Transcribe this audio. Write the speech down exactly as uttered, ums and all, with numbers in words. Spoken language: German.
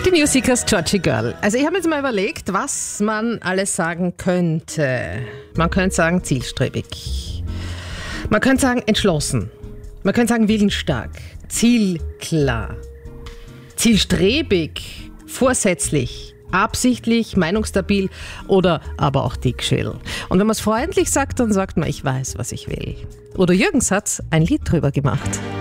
Die New Seekers, Georgie Girl. Also ich habe jetzt mal überlegt, was man alles sagen könnte. Man könnte sagen zielstrebig. Man könnte sagen entschlossen. Man könnte sagen willensstark. Zielklar. Zielstrebig. Vorsätzlich. Absichtlich, meinungsstabil oder aber auch dickschädel. Und wenn man es freundlich sagt, dann sagt man, ich weiß, was ich will. Oder Jürgens hat ein Lied drüber gemacht.